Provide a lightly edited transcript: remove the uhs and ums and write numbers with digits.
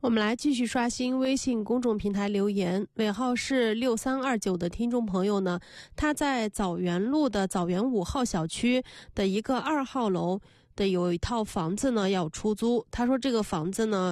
我们来继续刷新微信公众平台留言，尾号是6329的听众朋友呢，他在枣园路的枣园5号小区的一个2号楼的有一套房子呢要出租，他说这个房子呢